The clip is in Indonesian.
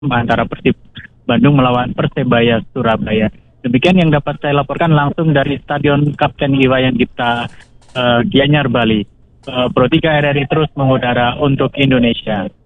antara Persib Bandung melawan Persebaya Surabaya. Demikian yang dapat saya laporkan langsung dari Stadion Kapten Iwayan Dipta Gianyar, Bali. Pro 3 RRI terus mengudara untuk Indonesia.